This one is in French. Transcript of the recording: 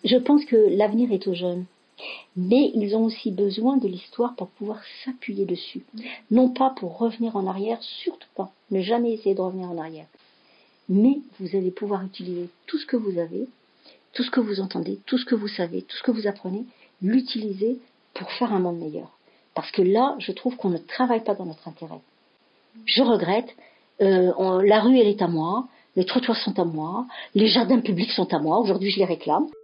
Je pense que l'avenir est aux jeunes. Mais ils ont aussi besoin de l'histoire pour pouvoir s'appuyer dessus. Non pas pour revenir en arrière, surtout pas. Ne jamais essayer de revenir en arrière. Mais vous allez pouvoir utiliser tout ce que vous avez, tout ce que vous entendez, tout ce que vous savez, tout ce que vous apprenez, l'utiliser pour faire un monde meilleur. Parce que là, je trouve qu'on ne travaille pas dans notre intérêt. Je regrette, la rue elle est à moi, les trottoirs sont à moi, les jardins publics sont à moi, aujourd'hui je les réclame.